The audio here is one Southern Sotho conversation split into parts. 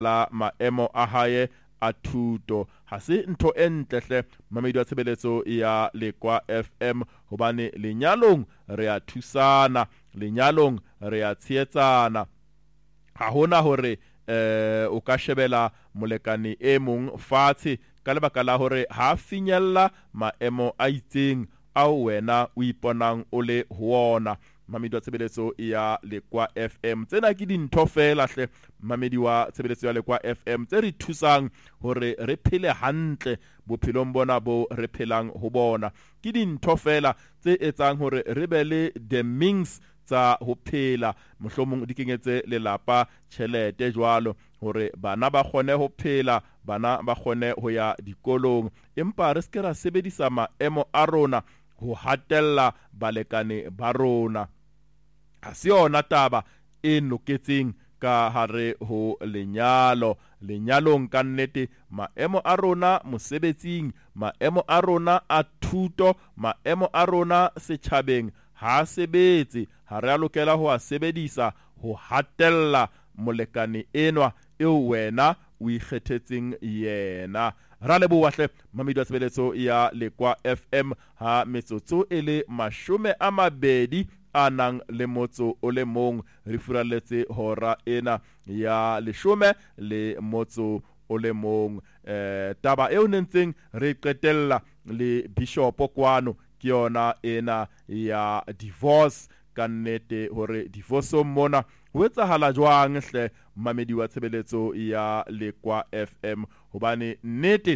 la maemo a hae a thuto. Ha se ntho e ntle mamedi wa tshebeletso ya Lekwa FM, hobane lenyalong re a thusana, lenyalong re a tshehetsana. Ha hona hore o ka shebela molekane e mong fatshe ka lebaka la hore ha finyella maemo a itseng ao wena o iponang o le ho ona. Mamedi wa tshebeletso ya Lekwa FM, tsena ke dintho fela hle mamedi wa tshebeletso ya Lekwa FM tse re thusang hore re phele hantle bophelong bona bo re phelang ho bona. Ke dintho fela tse etsang hore re be le the means tsa ho phela, mohlomong di kenyetse lelapa tjhelete jwalo hore bana ba kgone ho phela, bana ba kgone ho ya dikolong, empa re se ra sebedisa maemo a rona ho hatella balekane ba rona. Ha se yona taba e loketseng ka hare ho lenyalo. Lenyalong ka nnete maemo a rona mosebetsing, maemo a rona a thuto, maemo a rona setjhabeng ha sebetse, ha re a lokela ho a sebedisa ho hatella molekane enwa eo wena o ikgethetseng yena. Ra leboha hle mamedi wa tshebeletso ya Lekwa FM, ha metsotso e le 20 a nang le motso o le mong re furalletse hora ena ya 10 le motso o le mong. Taba eo nentseng re qetella le Bishop kwano ke yona ena ya divorce. Ka nnete hore divorce mona ho etsahala jwang hle mamedi wa tshebeletso ya Lekwa FM, hobane nnete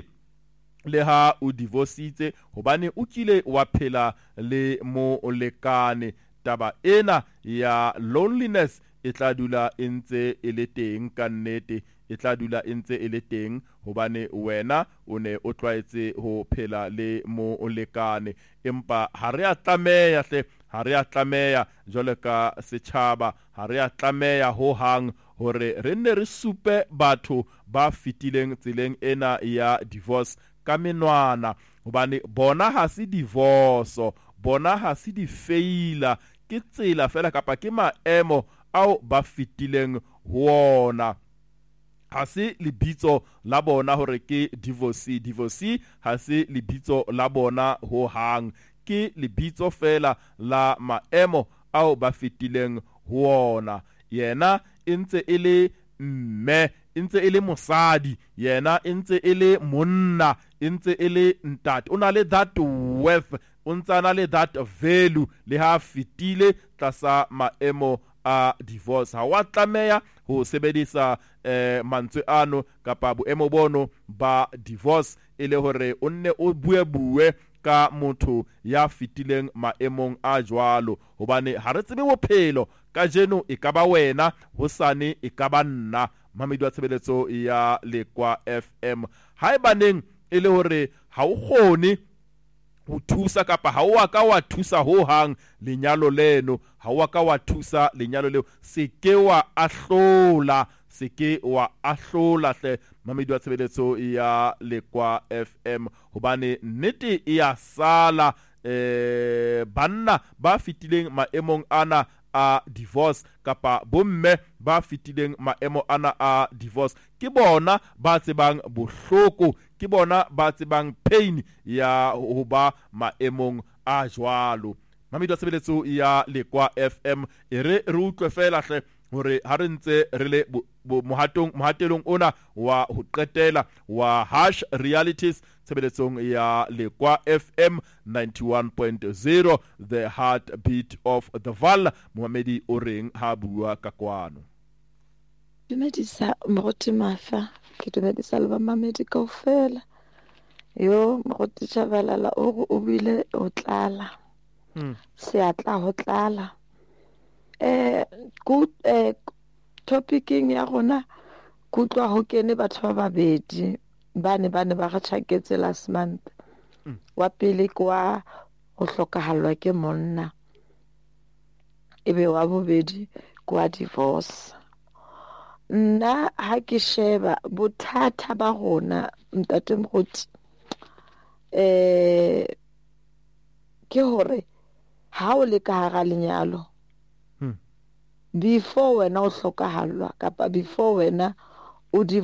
le ha o divorceitse, hobane o kile wa phela le mo lekane, taba ena ya loneliness e tla dula e ntse e le teng. Ka nnete e tla dula e ntse e le teng, hobane wena o ne o tlwaetse ho phela le mo lekane. Empa ha re a tlameha hle, ha re a tlameha jwale ka setjhaba, ha re a tlameha ho hang hore re nne re supe batho ba fitileng tseleng ena ya divorce ka menwana, hobane bona ha se divorce, bona ha se di faila, ke tsela fela kapa ke maemo ao ba fitileng ho ona. Ha se lebitso la bona hore ke divorce, divorce ha se lebitso la bona ho hang, ke lebitso fela la maemo ao ba fitileng ho ona. Yena entse e le mme, entse e le mosadi, yena entse e le monna, entse e le ntate, o na le that worth, o ntsana le that value le ha fitile tlasa maemo a divorce. Ha wa tlameha ho sebedisa mantswe ano kapa boemo bono ba divorce e le hore o nne o bue ka motho ya fitileng maemong a jwalo, hobane ha re tsebe bophelo, ka jeno e ka ba wena, hosane e ka ba nna. Mamedi wa tshebeletso ya Lekwa FM, haebaneng e le hore ha o kgone ho thusa kapa ha wa ka wa thusa ho hang lenyalo leno, ha wa ka wa thusa lenyalo leo, se ke wa ahlola, se ke wa ahlola hle mamedi wa tshebeletso ya Lekwa FM, hobane nnete e ya sala. Banna ba fitileng maemong ana a divorce kapa bomme ba fitileng maemo ana a divorce, ke bona ba tsebang bohloko, ke bona ba tsebang pain ya ho ba maemong a jwalo. Mamedi wa tshebeletso ya Lekwa FM, e re utlwe fela hle hore ha re ntse re le mohatelong ona wa ho qetela wa Harsh Realities tshebeletsong ya Lekwa FM 91.0, the heartbeat of the Val. Mohamedi o reng ha bua ka kwano. Dumedisa Moruti Mafa, ke dumedisa le ba mamedi kaofela. Yo Moruti Chabalala o bile o tlala. Seatla ho tlala. Good topicing ya rona kutlwa ho kene batho ba babedi bane ba re tshaketse last month. Wa pele kwa ho hlokahallwa ke monna, ebe wa bobedi kwa divorce. Nna ha ke sheba bothata ba rona ntate Moruti, ke hore ha o le ka hara lenyalo, before wena o hlokahallwa kapa before wena o di